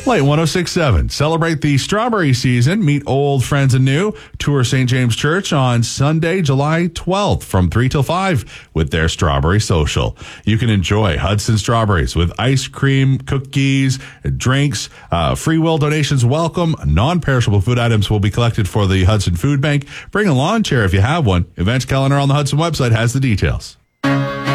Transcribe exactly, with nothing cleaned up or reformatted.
Light one oh six point seven. Celebrate the strawberry season. Meet old friends and new. Tour Saint James Church on Sunday, July twelfth from three till five with their Strawberry Social. You can enjoy Hudson Strawberries with ice cream, cookies, drinks. Uh, free will donations welcome. Non-perishable food items will be collected for the Hudson Food Bank. Bring a lawn chair if you have one. Events calendar on the Hudson website has the details.